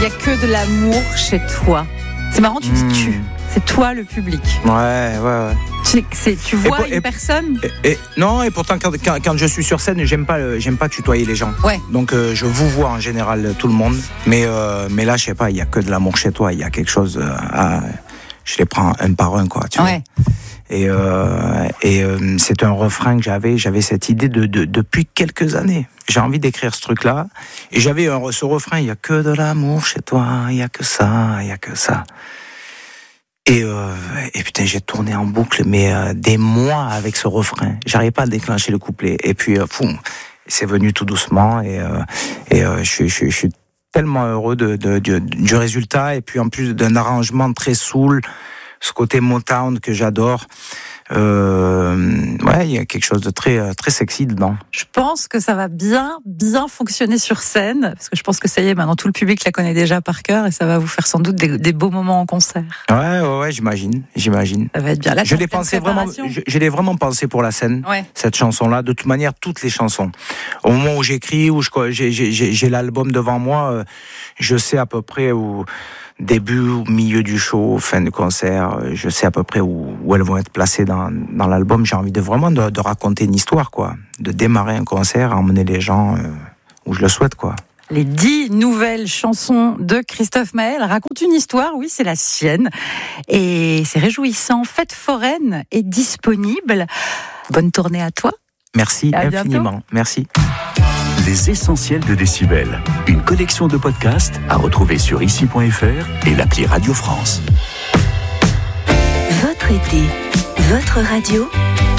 y a que de l'amour chez toi. C'est marrant, tu dis tu. C'est toi le public. Ouais. Tu vois une personne. Non, et pourtant quand je suis sur scène, j'aime pas tutoyer les gens. Ouais. Donc je vous vois en général tout le monde, mais là je sais pas, il y a que de l'amour chez toi, il y a quelque chose. Je les prends un par un, quoi. Tu vois. Et c'est un refrain que j'avais cette idée depuis quelques années. J'ai envie d'écrire ce truc-là, et j'avais ce refrain, il y a que de l'amour chez toi, il y a que ça, il y a que ça. Et putain, j'ai tourné en boucle, mais des mois avec ce refrain. J'arrivais pas à déclencher le couplet. Et puis, c'est venu tout doucement. Et je suis tellement heureux du résultat. Et puis, en plus d'un arrangement très soul, ce côté Motown que j'adore. Il y a quelque chose de très, très sexy dedans. Je pense que ça va bien fonctionner sur scène, parce que je pense que ça y est, maintenant tout le public la connaît déjà par cœur, et ça va vous faire sans doute des beaux moments en concert. Ouais, j'imagine. Ça va être bien. Là, je l'ai vraiment pensé pour la scène, cette chanson-là. De toute manière, toutes les chansons. Au moment où j'écris, où j'ai l'album devant moi, je sais à peu près où. Début ou milieu du show, fin du concert, je sais à peu près où elles vont être placées dans l'album. J'ai envie de raconter une histoire, quoi. De démarrer un concert, emmener les gens où je le souhaite, quoi. Les 10 nouvelles chansons de Christophe Maël racontent une histoire, oui, c'est la sienne. Et c'est réjouissant. Fête foraine est disponible. Bonne tournée à toi. Merci infiniment. Merci. Les essentiels de Décibel, une collection de podcasts à retrouver sur ici.fr et l'appli Radio France. Votre été, votre radio,